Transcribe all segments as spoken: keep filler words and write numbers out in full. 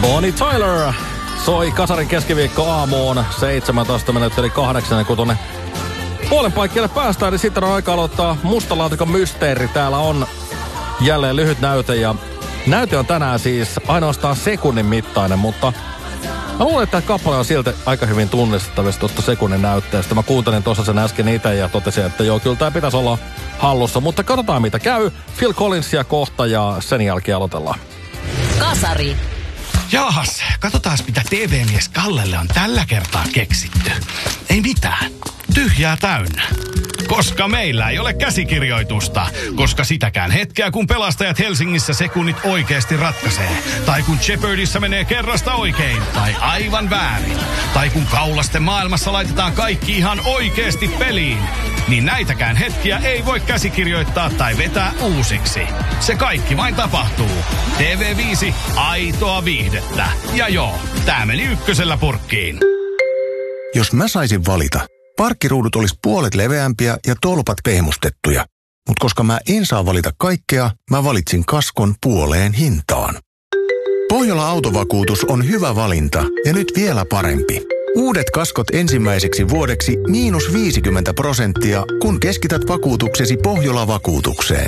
Bonnie Tyler soi Kasarin keskiviikko aamuun seitsemäntoista minuuttia eli kahdeksan, kun tuonne puolen paikkeelle päästään, niin sitten on aika aloittaa mustalaatikon mysteeri. Täällä on jälleen lyhyt näyte ja näyte on tänään siis ainoastaan sekunnin mittainen, mutta mä luulen, että tämä kappale on silti aika hyvin tunnistettavissa tuosta sekunnin näytteestä. Mä kuuntelin tuossa sen äsken itse ja totesin, että joo, kyllä tämä pitäisi olla hallussa, mutta katsotaan mitä käy. Phil Collinsia kohta ja sen jälkeen aloitellaan. Kasari. Jaahas, katsotaan mitä T V-mies Kallelle on tällä kertaa keksitty. Ei mitään. Tyhjää täynnä. Koska meillä ei ole käsikirjoitusta. Koska sitäkään hetkeä, kun pelastajat Helsingissä sekunnit oikeasti ratkaisee. Tai kun Jeopardyssa menee kerrasta oikein. Tai aivan väärin. Tai kun kaulasten maailmassa laitetaan kaikki ihan oikeasti peliin. Niin näitäkään hetkiä ei voi käsikirjoittaa tai vetää uusiksi. Se kaikki vain tapahtuu. T V viisi, aitoa viihdettä. Ja joo, tää meni ykkösellä purkkiin. Jos mä saisin valita, parkkiruudut olisi puolet leveämpiä ja tolpat pehmustettuja. Mutta koska mä en saa valita kaikkea, mä valitsin kaskon puoleen hintaan. Pohjola Autovakuutus on hyvä valinta ja nyt vielä parempi. Uudet kaskot ensimmäiseksi vuodeksi miinus viisikymmentä prosenttia, kun keskität vakuutuksesi Pohjola-vakuutukseen.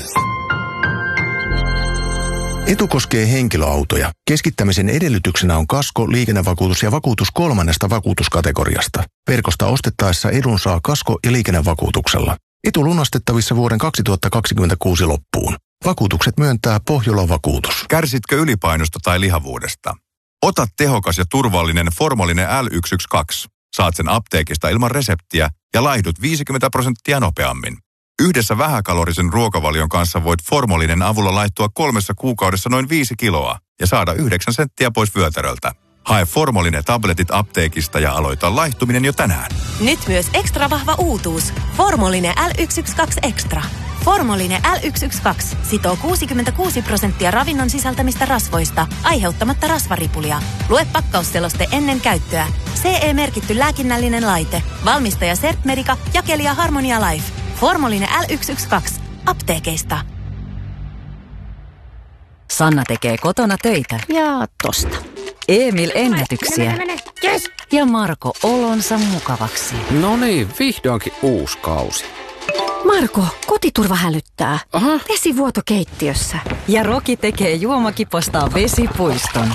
Etu koskee henkilöautoja. Keskittämisen edellytyksenä on kasko, liikennevakuutus ja vakuutus kolmannesta vakuutuskategoriasta. Verkosta ostettaessa edun saa kasko- ja liikennevakuutuksella. Etu lunastettavissa vuoden kaksituhattakaksikymmentäkuusi loppuun. Vakuutukset myöntää Pohjola-vakuutus. Kärsitkö ylipainosta tai lihavuudesta? Ota tehokas ja turvallinen Formolinen L yksi yksi kaksi. Saat sen apteekista ilman reseptiä ja laihdut viisikymmentä prosenttia nopeammin. Yhdessä vähäkalorisen ruokavalion kanssa voit Formolinen avulla laittua kolmessa kuukaudessa noin viisi kiloa ja saada yhdeksän senttiä pois vyötäröltä. Hae Formolinen tabletit apteekista ja aloita laihtuminen jo tänään. Nyt myös ekstra vahva uutuus. Formolinen L yksi yksi kaksi Extra. Formolinen L yksi yksi kaksi sitoo kuusikymmentäkuusi prosenttia ravinnon sisältämistä rasvoista, aiheuttamatta rasvaripulia. Lue pakkausseloste ennen käyttöä. C E-merkitty lääkinnällinen laite. Valmistaja Sertmedica, jakelija Harmonia Life. Formolinen L yksi yksi kaksi. Apteekeista. Sanna tekee kotona töitä. Ja tosta. Emil ennätyksiä. Mene, mene, mene. Yes. Ja Marko olonsa mukavaksi. No niin, vihdoinkin uusi kausi. Marko, kotiturva hälyttää. Aha. Vesivuoto keittiössä. Ja Roki tekee juomakipostaan vesipuiston.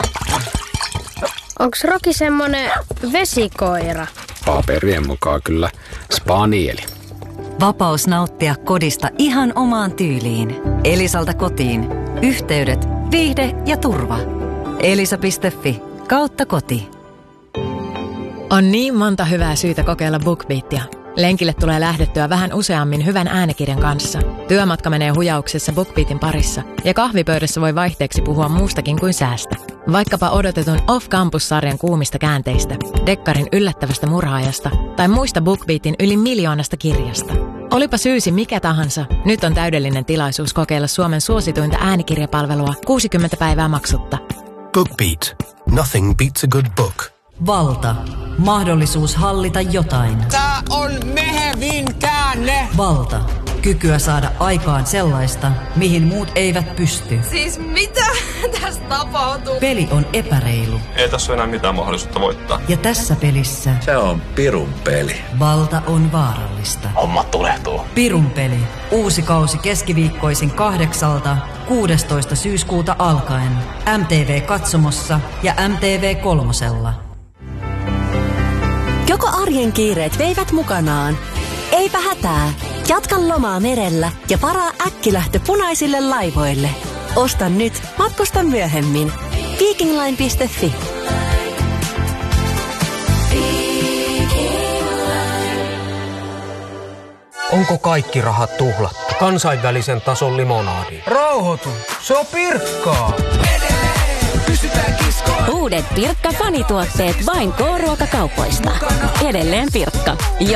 Onks Roki semmonen vesikoira? Paperien mukaan kyllä spanieli. Vapaus nauttia kodista ihan omaan tyyliin. Elisalta kotiin. Yhteydet, viihde ja turva. Elisa piste fi kautta koti. On niin monta hyvää syytä kokeilla BookBeatia. Lenkille tulee lähdettyä vähän useammin hyvän äänikirjan kanssa. Työmatka menee hujauksessa BookBeatin parissa. Ja kahvipöydässä voi vaihteeksi puhua muustakin kuin säästä. Vaikkapa odotetun Off-Campus-sarjan kuumista käänteistä, Dekkarin yllättävästä murhaajasta tai muista BookBeatin yli miljoonasta kirjasta. Olipa syysi mikä tahansa, nyt on täydellinen tilaisuus kokeilla Suomen suosituinta äänikirjapalvelua kuusikymmentä päivää maksutta. BookBeat. Nothing beats a good book. Valta. Mahdollisuus hallita jotain. Tää on mehevin käänne. Valta. Kykyä saada aikaan sellaista, mihin muut eivät pysty. Siis mitä tässä tapahtuu? Peli on epäreilu. Ei tässä ole enää mitään mahdollisuutta voittaa. Ja tässä pelissä... Se on pirun peli. Valta on vaarallista. Homma tulehtuu. Pirun peli. Uusi kausi keskiviikkoisin kahdeksalta kuudestoista syyskuuta alkaen. M T V Katsomossa ja M T V Kolmosella. Joko arjen kiireet veivät mukanaan? Eipä hätää. Jatka lomaa merellä ja varaa äkkilähtö punaisille laivoille. Osta nyt, matkusta myöhemmin. Vikingline piste fi. Onko kaikki rahat tuhlattu? Kansainvälisen tason limonadi. Rauhoitu, se on Pirkkaa. Uudet Pirkka-fanituotteet vain K-ruokakaupoista. Edelleen Pirkka.